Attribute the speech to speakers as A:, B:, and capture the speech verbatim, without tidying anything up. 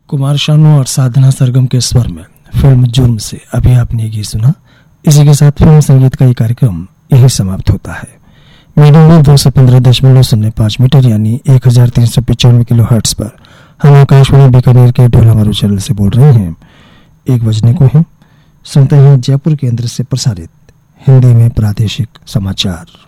A: कुमार शानू और साधना सरगम के स्वर में फिल्म जुर्म से अभी आपने ये गीत सुना। इसी के साथ फिल्म संगीत का ये कार्यक्रम यही समाप्त होता है। मीडियम में दो सौ पंद्रह दशमलव शून्य पाँच मीटर यानी एक हजार तीन सौ पिचानवे किलो हर्ट्ज पर हम आकाशवाणी बीकानेर के ढोलामारू चैनल से बोल रहे हैं। एक बजने को है, सुनते हैं जयपुर केंद्र से प्रसारित हिंदी में प्रादेशिक समाचार।